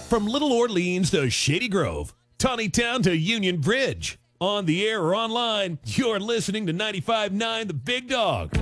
From Little Orleans to Shady Grove, Tawnytown to Union Bridge. On the air or online, you're listening to 95.9 The Big Dog.